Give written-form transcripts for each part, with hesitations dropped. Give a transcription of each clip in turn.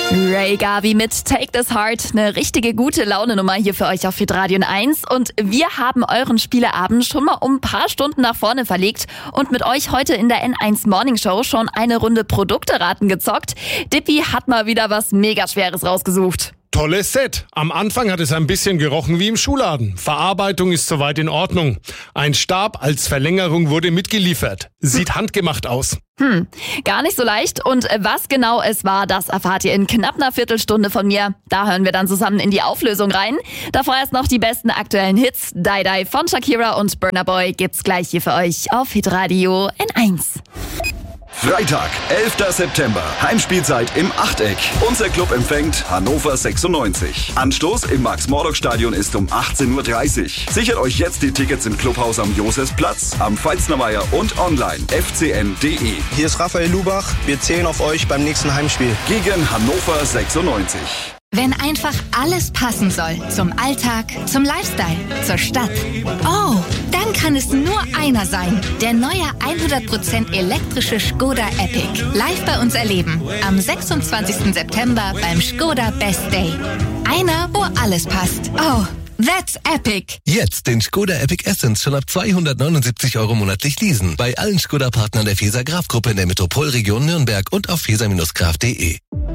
Ray Garvey mit Take This Heart, eine richtige gute Laune-Nummer hier für euch auf Hitradio 1. Und wir haben euren Spieleabend schon mal um ein paar Stunden nach vorne verlegt und mit euch heute in der N1 Morning Show schon eine Runde Produkte-Raten gezockt. Dippy hat mal wieder was mega Schweres rausgesucht. Tolles Set. Am Anfang hat es ein bisschen gerochen wie im Schuhladen. Verarbeitung ist soweit in Ordnung. Ein Stab als Verlängerung wurde mitgeliefert. Sieht handgemacht aus. Gar nicht so leicht. Und was genau es war, das erfahrt ihr in knapp einer Viertelstunde von mir. Da hören wir dann zusammen in die Auflösung rein. Davor erst noch die besten aktuellen Hits. Die Die von Shakira und Burna Boy gibt's gleich hier für euch auf Hitradio N1. Freitag, 11. September. Heimspielzeit im Achteck. Unser Club empfängt Hannover 96. Anstoß im Max-Morlock-Stadion ist um 18:30 Uhr. Sichert euch jetzt die Tickets im Clubhaus am Josefsplatz, am Pfalznerweiher und online fcn.de. Hier ist Raphael Lubach. Wir zählen auf euch beim nächsten Heimspiel. Gegen Hannover 96. Wenn einfach alles passen soll. Zum Alltag, zum Lifestyle, zur Stadt. Oh, dann kann es nur einer sein. Der neue 100% elektrische Skoda Epic. Live bei uns erleben. Am 26. September beim Skoda Best Day. Einer, wo alles passt. Oh, that's epic. Jetzt den Skoda Epic Essence schon ab 279 € monatlich leasen. Bei allen Skoda-Partnern der Feser-Graf-Gruppe in der Metropolregion Nürnberg und auf feser-graf.de.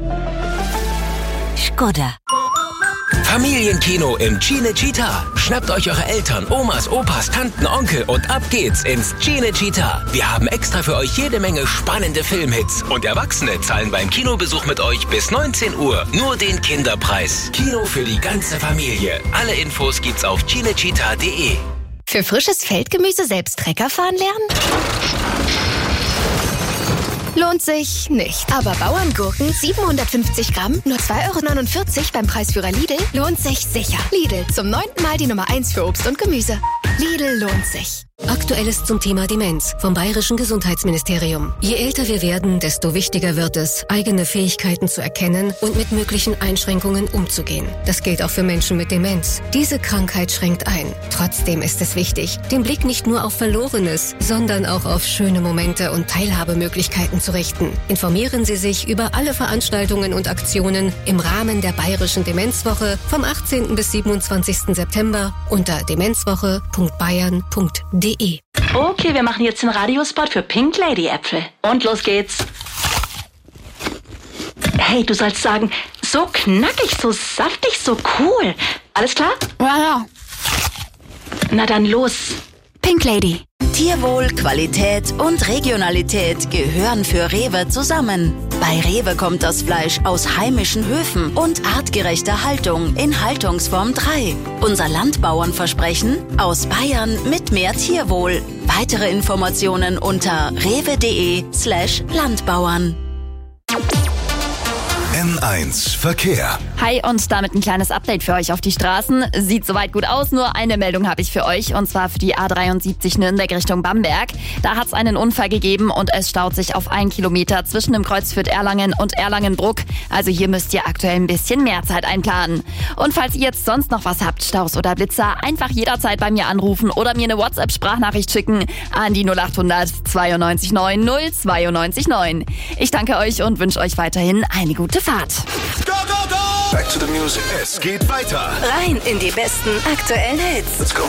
Skoda. Familienkino im Cinecittà. Schnappt euch eure Eltern, Omas, Opas, Tanten, Onkel und ab geht's ins Cinecittà. Wir haben extra für euch jede Menge spannende Filmhits. Und Erwachsene zahlen beim Kinobesuch mit euch bis 19 Uhr nur den Kinderpreis. Kino für die ganze Familie. Alle Infos gibt's auf cinecittà.de. Für frisches Feldgemüse selbst Trecker fahren lernen? Lohnt sich nicht. Aber Bauerngurken 750 Gramm, nur 2,49 € beim Preisführer Lidl, lohnt sich sicher. Lidl, zum 9. Mal die Nummer 1 für Obst und Gemüse. Lidl lohnt sich. Aktuelles zum Thema Demenz vom Bayerischen Gesundheitsministerium. Je älter wir werden, desto wichtiger wird es, eigene Fähigkeiten zu erkennen und mit möglichen Einschränkungen umzugehen. Das gilt auch für Menschen mit Demenz. Diese Krankheit schränkt ein. Trotzdem ist es wichtig, den Blick nicht nur auf Verlorenes, sondern auch auf schöne Momente und Teilhabemöglichkeiten zu richten. Informieren Sie sich über alle Veranstaltungen und Aktionen im Rahmen der Bayerischen Demenzwoche vom 18. bis 27. September unter demenzwoche.bayern.de. Okay, wir machen jetzt den Radiospot für Pink Lady Äpfel. Und los geht's. Hey, du sollst sagen, so knackig, so saftig, so cool. Alles klar? Ja. Na dann los. Pink Lady. Tierwohl, Qualität und Regionalität gehören für Rewe zusammen. Bei Rewe kommt das Fleisch aus heimischen Höfen und artgerechter Haltung in Haltungsform 3. Unser Landbauernversprechen: aus Bayern mit mehr Tierwohl. Weitere Informationen unter rewe.de/Landbauern. N1 Verkehr. Hi und damit ein kleines Update für euch auf die Straßen. Sieht soweit gut aus, nur eine Meldung habe ich für euch und zwar für die A73 Nürnberg Richtung Bamberg. Da hat es einen Unfall gegeben und es staut sich auf 1 Kilometer zwischen dem Kreuzfürth Erlangen und Erlangenbruck. Also hier müsst ihr aktuell ein bisschen mehr Zeit einplanen. Und falls ihr jetzt sonst noch was habt, Staus oder Blitzer, einfach jederzeit bei mir anrufen oder mir eine WhatsApp-Sprachnachricht schicken an die 0800 92 9 092 9. Ich danke euch und wünsche euch weiterhin eine gute Fahrt. Go, go, go! Back to the music. Es geht weiter. Rein in die besten aktuellen Hits. Let's go.